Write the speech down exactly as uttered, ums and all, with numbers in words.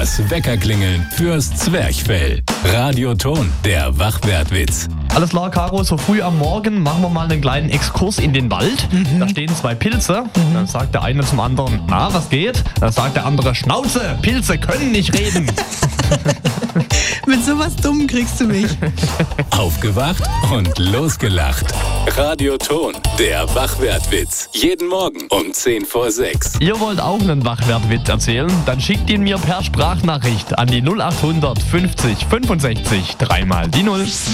Das Weckerklingeln fürs Zwerchfell. Radioton, der Wachwertwitz. Alles klar, Caro, so früh am Morgen machen wir mal einen kleinen Exkurs in den Wald. Mhm. Da stehen zwei Pilze. Mhm. Dann sagt der eine zum anderen, na, was geht? Dann sagt der andere, Schnauze, Pilze können nicht reden. Mit sowas Dummem kriegst du mich. Aufgewacht und losgelacht. Radioton, der Wachwertwitz. Jeden Morgen um zehn vor sechs. Ihr wollt auch einen Wachwertwitz erzählen? Dann schickt ihn mir per Sprachnachricht an die null acht hundert fünfzig fünfundsechzig dreimal die null.